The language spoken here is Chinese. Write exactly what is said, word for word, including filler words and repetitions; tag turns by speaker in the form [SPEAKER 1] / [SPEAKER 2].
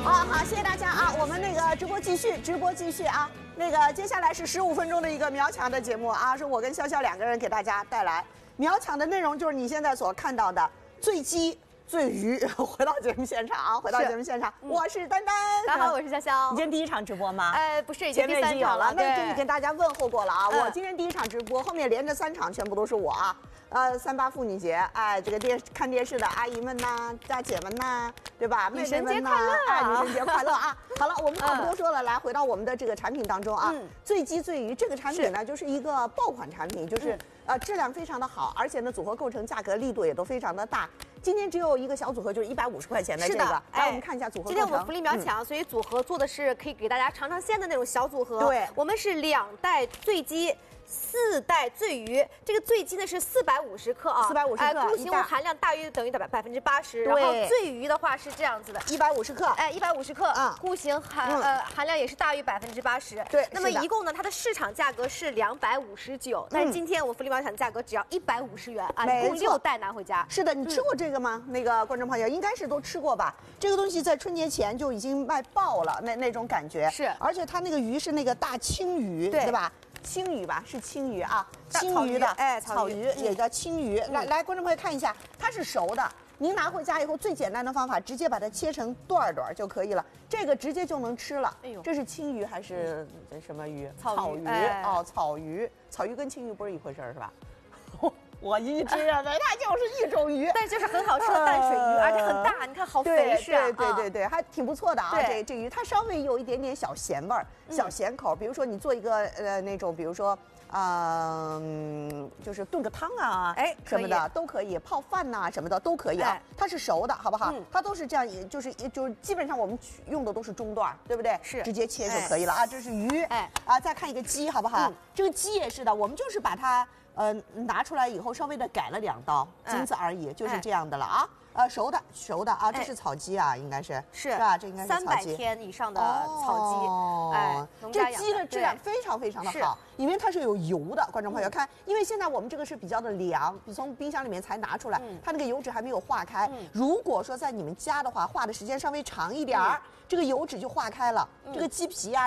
[SPEAKER 1] 好好，谢谢大家啊！我们那个直播继续，直播继续啊！那个接下来是十五分钟的一个秒抢的节目啊，是我跟潇潇两个人给大家带来秒抢的内容，就是你现在所看到的醉鸡。醉鱼，回到节目现场啊！回到节目现场，嗯、我是丹丹。
[SPEAKER 2] 大家好，我是潇潇。
[SPEAKER 1] 你今天第一场直播吗？
[SPEAKER 2] 呃，不是，已经第三场了。
[SPEAKER 1] 那给你跟大家问候过了啊！
[SPEAKER 2] 嗯、
[SPEAKER 1] 我今天第一场直播，后面连着三场全部都是我啊。呃，三八妇女节，哎，这个电看电视的阿姨们呐、大姐们呐，对吧？
[SPEAKER 2] 女神节快乐！
[SPEAKER 1] 哎，女神节快乐啊！好了，我们话不多说了，来回到我们的这个产品当中啊。嗯、醉鸡醉鱼这个产品呢，就是一个爆款产品，就是、嗯、呃质量非常的好，而且呢组合构成、价格力度也都非常的大。今天只有一个小组合，就是一百五十块钱的这个。来，哎、我们看一下组合构成。
[SPEAKER 2] 今天我们福利秒抢，嗯、所以组合做的是可以给大家尝尝鲜的那种小组合。
[SPEAKER 1] 对，
[SPEAKER 2] 我们是两袋醉鸡。四袋醉鱼，这个醉鸡呢是四百五十克啊，
[SPEAKER 1] 四百五十克，
[SPEAKER 2] 呃，固形物含量大约等于百百分之八十。然后醉鱼的话是这样子的，
[SPEAKER 1] 一百五十克，
[SPEAKER 2] 哎，一百五十克，嗯，固形含、嗯、呃含量也是大于百分之八十。
[SPEAKER 1] 对，
[SPEAKER 2] 那么一共呢，它的市场价格是两百五十九，但是今天我福利秒抢的价格只要一百五十元啊，一共六袋拿回家。
[SPEAKER 1] 是的，你吃过这个吗？嗯、那个观众朋友应该是都吃过吧？这个东西在春节前就已经卖爆了，那那种感觉
[SPEAKER 2] 是，
[SPEAKER 1] 而且它那个鱼是那个大青鱼，对, 对吧？青鱼吧，是青鱼啊，青鱼的，
[SPEAKER 2] 哎，
[SPEAKER 1] 草鱼也叫青鱼。来来，观众朋友看一下，它是熟的。您拿回家以后，最简单的方法，直接把它切成段段就可以了。这个直接就能吃了。哎呦，这是青鱼还是什么鱼？
[SPEAKER 2] 草
[SPEAKER 1] 鱼哦，草鱼，草鱼跟青鱼不是一回事是吧？我一直认为它就是一种鱼，
[SPEAKER 2] 但就是很好吃的淡水鱼，而且很大，你看好肥实啊！
[SPEAKER 1] 对对对对，还挺不错的啊。这这鱼它稍微有一点点小咸味儿，小咸口。比如说你做一个呃那种，比如说嗯，就是炖个汤啊，哎什么的都可以，泡饭呐什么的都可以啊。它是熟的，好不好？它都是这样，就是就是基本上我们用的都是中段，对不对？
[SPEAKER 2] 是
[SPEAKER 1] 直接切就可以了啊。这是鱼，哎啊，再看一个鸡，好不好？这个鸡也是的，我们就是把它。呃，拿出来以后稍微的改了两刀，仅此而已，就是这样的了啊。呃，熟的，熟的啊，这是草鸡啊，应该是
[SPEAKER 2] 是
[SPEAKER 1] 是吧？这应该是草鸡。
[SPEAKER 2] 三百天以上的草鸡，哎，
[SPEAKER 1] 这鸡的质量非常非常的好，因为它是有油的。观众朋友看，因为现在我们这个是比较的凉，从冰箱里面才拿出来，它那个油脂还没有化开。如果说在你们家的话，化的时间稍微长一点儿，这个油脂就化开了，这个鸡皮啊。